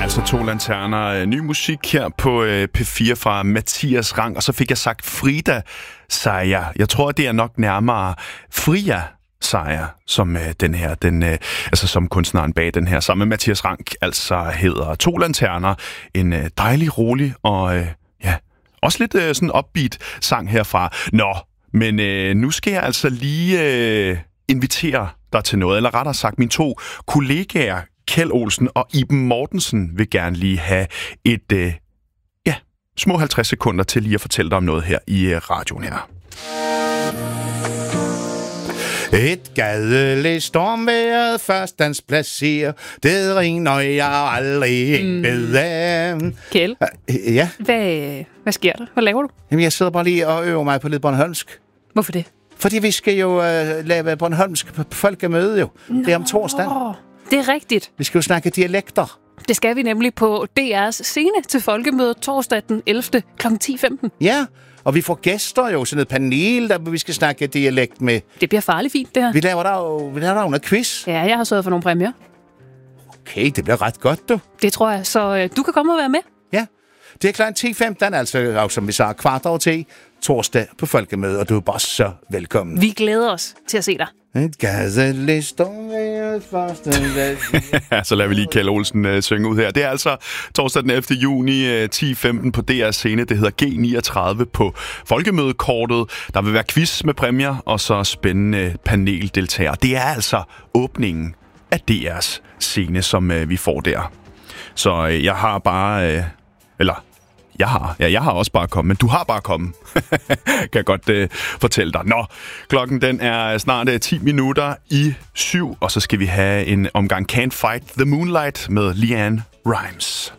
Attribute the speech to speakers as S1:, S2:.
S1: Altså To Lanterner, ny musik her på P4 fra Mathias Rang, og så fik jeg sagt Frida Sayer. Jeg tror, det er nok nærmere Fria Sayer, som altså som kunstneren bag den her, sammen med Mathias Rang, altså hedder To Lanterner. En dejlig, rolig og også lidt sådan upbeat sang herfra. Nå, men nu skal jeg altså lige invitere dig til noget, eller rettere sagt, mine to kollegaer, Kjeld Olsen og Iben Mortensen, vil gerne lige have et små 50 sekunder til lige at fortælle dig om noget her i radioen her.
S2: Et gadeligt stormværet førstens placerer. Det ringer jeg aldrig ved.
S3: Kjeld?
S2: Ja?
S3: Hvad sker der? Hvad laver du?
S2: Jamen, jeg sidder bare lige og øver mig på lidt bornholmsk.
S3: Hvorfor det?
S2: Fordi vi skal jo lave bornholmsk folkemøde jo. Det er om torsdag.
S3: Det er rigtigt.
S2: Vi skal jo snakke dialekter.
S3: Det skal vi nemlig på DR's scene til folkemødet torsdag den 11. kl. 10:15.
S2: Ja, og vi får gæster jo, sådan et panel, der vi skal snakke dialekt med.
S3: Det bliver farligt fint, det her.
S2: Vi laver der jo noget quiz.
S3: Ja, jeg har sørget for nogle præmier.
S2: Okay, det bliver ret godt, du.
S3: Det tror jeg, så du kan komme og være med.
S2: Ja, det er kl. 10:15, altså som vi sagde, 10:15 torsdag på folkemødet, og du er bare så velkommen.
S3: Vi glæder os til at se dig.
S2: Et gadeligt stormværet førstens.
S1: Så lader vi lige Kjeld Olsen synge ud her. Det er altså torsdag den 11. juni 10:15 på DR's scene. Det hedder G39 på folkemødekortet. Der vil være quiz med præmier og så spændende paneldeltagere. Det er altså åbningen af DR's scene, som vi får der. Så jeg har bare... Jeg har også bare kommet, men du har bare kommet, kan jeg godt fortælle dig. Nå, klokken den er snart 10 minutter i 7, og så skal vi have en omgang Can't Fight the Moonlight med Leanne Rimes.